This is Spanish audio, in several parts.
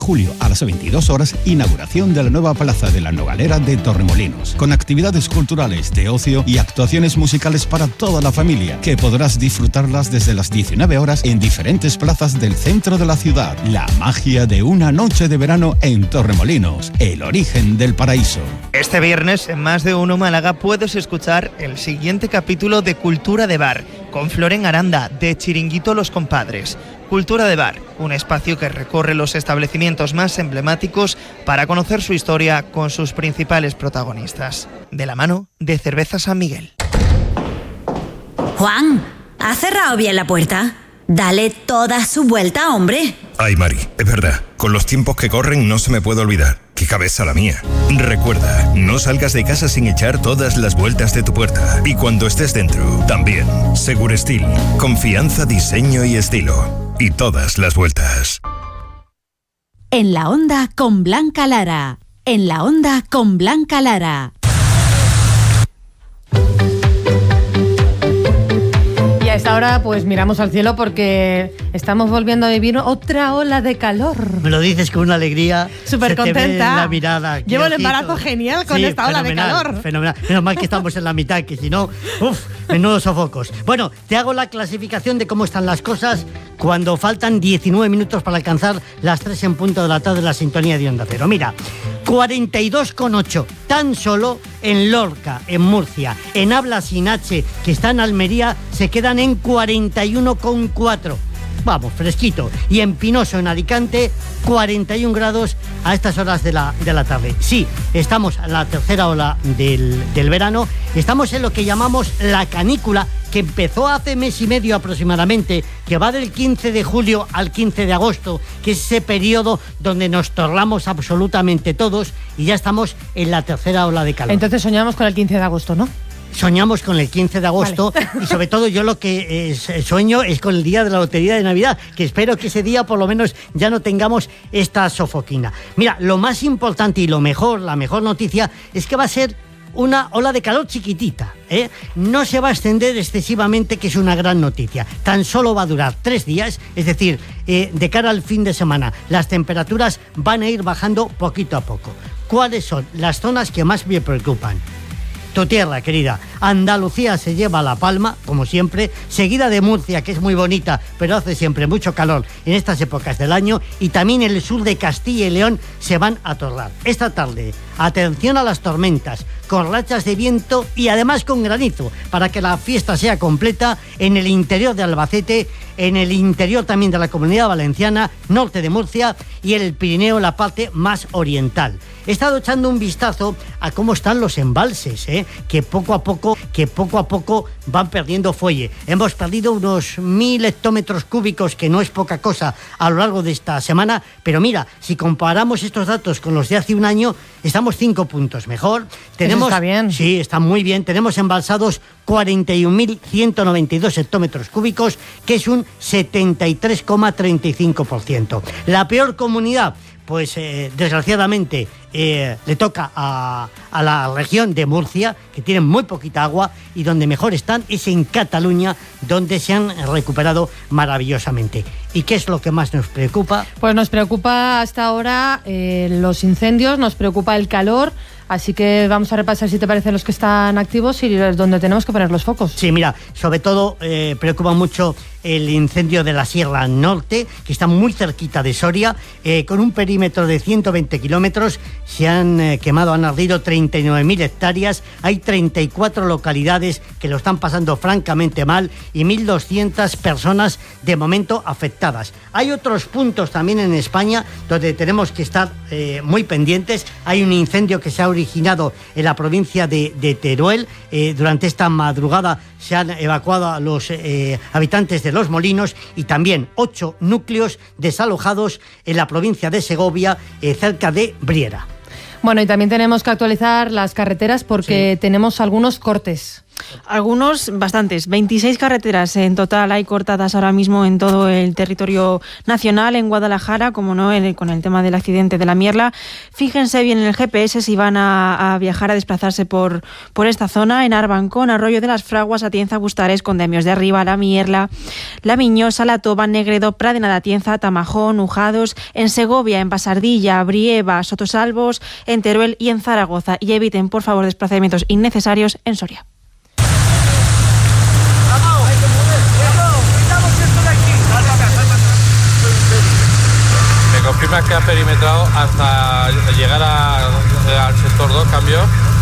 Julio a las 22 horas, inauguración de la nueva Plaza de la Nogalera de Torremolinos, con actividades culturales, de ocio y actuaciones musicales para toda la familia, que podrás disfrutarlas desde las 19 horas en diferentes plazas del centro de la ciudad. La magia de una noche de verano en Torremolinos, el origen del paraíso. Este viernes, en Más de Uno Málaga, puedes escuchar el siguiente capítulo de Cultura de Bar, con Floren Aranda, de Chiringuito Los Compadres. Cultura de Bar, un espacio que recorre los establecimientos más emblemáticos para conocer su historia con sus principales protagonistas. De la mano de Cerveza San Miguel. Juan, ¿has cerrado bien la puerta? Dale toda su vuelta, hombre. Ay, Mari, es verdad. Con los tiempos que corren no se me puede olvidar. ¡Qué cabeza la mía! Recuerda, no salgas de casa sin echar todas las vueltas de tu puerta. Y cuando estés dentro, también. Segurestil. Confianza, diseño y estilo. Y todas las vueltas. En la Onda con Blanca Lara. En la Onda con Blanca Lara. A esta hora pues miramos al cielo porque estamos volviendo a vivir otra ola de calor. Me lo dices con una alegría. Súper contenta. La mirada. Llevo el embarazo genial con esta ola de calor. Fenomenal. Menos mal que estamos en la mitad, que si no, menudos sofocos. Bueno, te hago la clasificación de cómo están las cosas cuando faltan 19 minutos para alcanzar las 3 en punto de la tarde de la sintonía de Onda Cero. Mira, 42,8 tan solo en Lorca, en Murcia. En Habla Sin H, que está en Almería, se quedan en 41,4. Vamos, fresquito. Y en Pinoso, en Alicante, 41 grados a estas horas de la tarde. Sí, estamos en la tercera ola del verano. Estamos en lo que llamamos la canícula, que empezó hace mes y medio aproximadamente, que va del 15 de julio al 15 de agosto, que es ese periodo donde nos torramos absolutamente todos, y ya estamos en la tercera ola de calor. Entonces soñamos con el 15 de agosto, ¿no? Soñamos con el 15 de agosto, vale. Y sobre todo yo lo que sueño es con el día de la lotería de Navidad, que espero que ese día por lo menos ya no tengamos esta sofoquina. Mira, lo más importante y la mejor noticia es que va a ser una ola de calor chiquitita, ¿eh? No se va a extender excesivamente, que es una gran noticia. Tan solo va a durar 3 días, es decir, de cara al fin de semana, las temperaturas van a ir bajando poquito a poco. ¿Cuáles son las zonas que más me preocupan? Tu tierra, querida. Andalucía se lleva la palma, como siempre, seguida de Murcia, que es muy bonita, pero hace siempre mucho calor en estas épocas del año, y también el sur de Castilla y León se van a torrar. Esta tarde, atención a las tormentas, con rachas de viento y además con granizo, para que la fiesta sea completa en el interior de Albacete, en el interior también de la Comunidad Valenciana, norte de Murcia y en el Pirineo, la parte más oriental. He estado echando un vistazo a cómo están los embalses, que poco a poco van perdiendo fuelle. Hemos perdido unos 1.000 hectómetros cúbicos, que no es poca cosa, a lo largo de esta semana, pero mira, si comparamos estos datos con los de hace un año, estamos 5 puntos mejor. Eso está bien. Sí, está muy bien. Tenemos embalsados 41.192 hectómetros cúbicos, que es un 73,35%. La peor comunidad, pues desgraciadamente le toca a la región de Murcia, que tiene muy poquita agua, y donde mejor están es en Cataluña, donde se han recuperado maravillosamente. ¿Y qué es lo que más nos preocupa? Pues nos preocupa hasta ahora los incendios, nos preocupa el calor. Así que vamos a repasar, si te parece, los que están activos y donde tenemos que poner los focos. Sí, mira, sobre todo preocupa mucho el incendio de la Sierra Norte, que está muy cerquita de Soria, con un perímetro de 120 kilómetros. Se han quemado, han ardido 39.000 hectáreas. Hay 34 localidades que lo están pasando francamente mal y 1.200 personas de momento afectadas. Hay otros puntos también en España donde tenemos que estar muy pendientes. Hay un incendio que se ha originado en la provincia de Teruel. Durante esta madrugada se han evacuado a los habitantes de Los Molinos, y también 8 núcleos desalojados en la provincia de Segovia, cerca de Briera. Bueno, y también tenemos que actualizar las carreteras porque tenemos algunos cortes. Algunos, bastantes. 26 carreteras en total hay cortadas ahora mismo en todo el territorio nacional, en Guadalajara, como no, con el tema del accidente de la Mierla. Fíjense bien en el GPS si van a viajar, a desplazarse por esta zona, en Arbancón, Arroyo de las Fraguas, Atienza, Bustares, Condemios de Arriba, La Mierla, La Miñosa, La Toba, Negredo, Pradena de Atienza, Tamajón, Ujados, en Segovia, en Basardilla, Brieva, Sotosalvos, en Teruel y en Zaragoza. Y eviten, por favor, desplazamientos innecesarios en Soria. Me confirma que ha perimetrado hasta llegar al sector 2, cambio.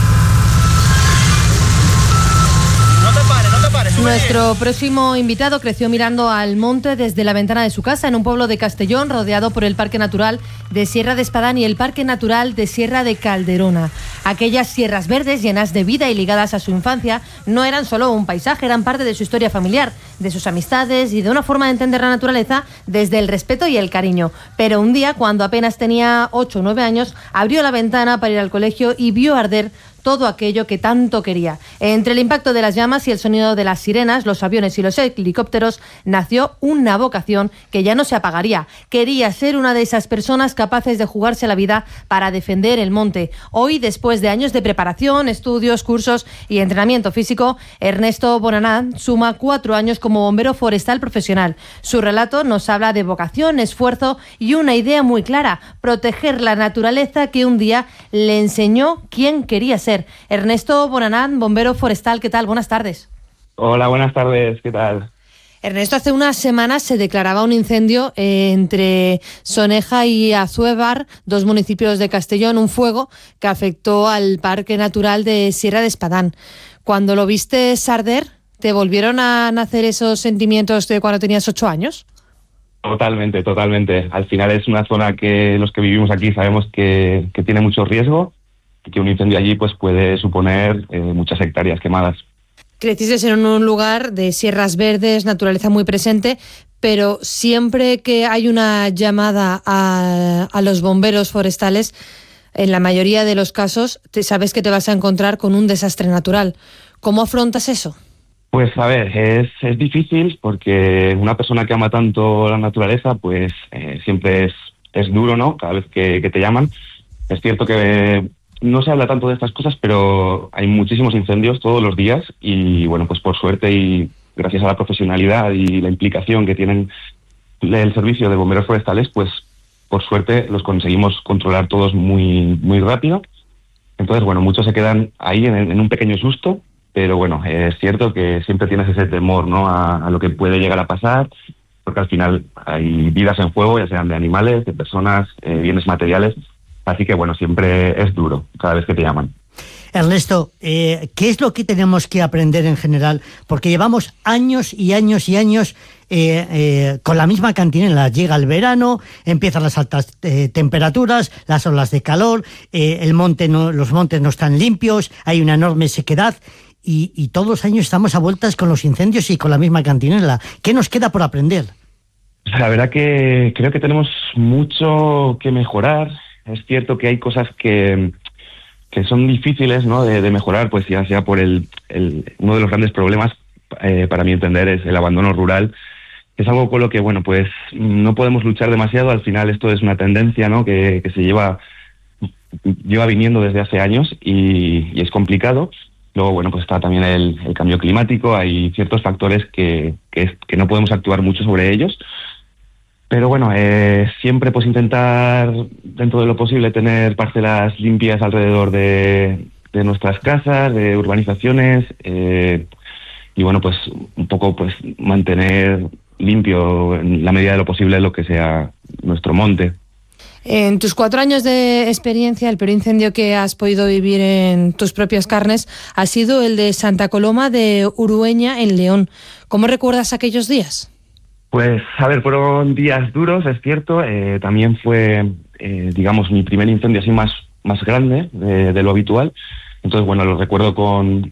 Nuestro próximo invitado creció mirando al monte desde la ventana de su casa en un pueblo de Castellón, rodeado por el Parque Natural de Sierra de Espadán y el Parque Natural de Sierra de Calderona. Aquellas sierras verdes llenas de vida y ligadas a su infancia no eran solo un paisaje, eran parte de su historia familiar, de sus amistades y de una forma de entender la naturaleza desde el respeto y el cariño. Pero un día, cuando apenas tenía 8 o 9 años, abrió la ventana para ir al colegio y vio arder todo aquello que tanto quería. Entre el impacto de las llamas y el sonido de las sirenas, los aviones y los helicópteros, nació una vocación que ya no se apagaría. Quería ser una de esas personas capaces de jugarse la vida para defender el monte. Hoy, después de años de preparación, estudios, cursos y entrenamiento físico, Ernesto Bonanán suma 4 años como bombero forestal profesional. Su relato nos habla de vocación, esfuerzo y una idea muy clara: proteger la naturaleza que un día le enseñó quién quería ser. Ernesto Bonanán, bombero forestal, ¿qué tal? Buenas tardes. Hola, buenas tardes, ¿qué tal? Ernesto, hace unas semanas se declaraba un incendio entre Soneja y Azuévar, 2 municipios de Castellón, un fuego que afectó al Parque Natural de Sierra de Espadán. Cuando lo viste arder, ¿te volvieron a nacer esos sentimientos de cuando tenías 8 años? Totalmente. Al final es una zona que los que vivimos aquí sabemos que tiene mucho riesgo, que un incendio allí pues puede suponer muchas hectáreas quemadas. Creciste en un lugar de sierras verdes, naturaleza muy presente, pero siempre que hay una llamada a los bomberos forestales, en la mayoría de los casos sabes que te vas a encontrar con un desastre natural. ¿Cómo afrontas eso? Pues a ver, es difícil porque una persona que ama tanto la naturaleza pues siempre es duro, ¿no? Cada vez que te llaman. Es cierto que no se habla tanto de estas cosas, pero hay muchísimos incendios todos los días y bueno, pues por suerte y gracias a la profesionalidad y la implicación que tienen el servicio de bomberos forestales, pues por suerte los conseguimos controlar todos muy, muy rápido. Entonces, bueno, muchos se quedan ahí en un pequeño susto, pero bueno, es cierto que siempre tienes ese temor, ¿no?, a lo que puede llegar a pasar, porque al final hay vidas en juego, ya sean de animales, de personas, bienes materiales. Así que, bueno, siempre es duro cada vez que te llaman. Ernesto, ¿qué es lo que tenemos que aprender en general? Porque llevamos años y años y años con la misma cantinela. Llega el verano, empiezan las altas temperaturas, las olas de calor, los montes no están limpios, hay una enorme sequedad y todos los años estamos a vueltas con los incendios y con la misma cantinela. ¿Qué nos queda por aprender? La verdad que creo que tenemos mucho que mejorar. Es cierto que hay cosas que son difíciles, ¿no?, de mejorar, pues ya sea por uno de los grandes problemas, para mi entender, es el abandono rural. Es algo con lo que, bueno, pues no podemos luchar demasiado. Al final esto es una tendencia, ¿no?, que se lleva viniendo desde hace años y es complicado. Luego, bueno, pues está también el cambio climático. Hay ciertos factores que no podemos actuar mucho sobre ellos. Pero bueno, siempre pues intentar, dentro de lo posible, tener parcelas limpias alrededor de nuestras casas, de urbanizaciones, y bueno, pues un poco pues mantener limpio en la medida de lo posible lo que sea nuestro monte. En tus 4 años de experiencia, el peor incendio que has podido vivir en tus propias carnes ha sido el de Santa Coloma de Urueña, en León. ¿Cómo recuerdas aquellos días? Pues, a ver, fueron días duros, es cierto. También fue, digamos, mi primer incendio así más grande de lo habitual. Entonces, bueno, lo recuerdo con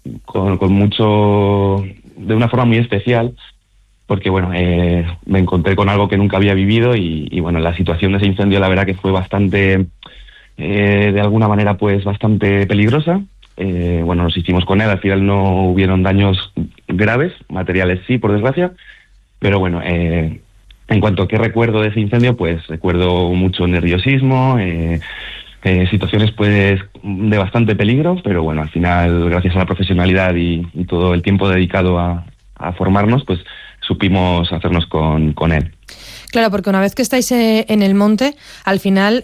mucho, de una forma muy especial, porque, bueno, me encontré con algo que nunca había vivido y bueno, la situación de ese incendio, la verdad que fue bastante, de alguna manera, pues bastante peligrosa. bueno, nos hicimos con él. Al final no hubieron daños graves, materiales sí, por desgracia, pero bueno, en cuanto a qué recuerdo de ese incendio, pues recuerdo mucho nerviosismo, situaciones pues de bastante peligro, pero bueno, al final, gracias a la profesionalidad y todo el tiempo dedicado a formarnos, pues supimos hacernos con él. Claro, porque una vez que estáis en el monte, al final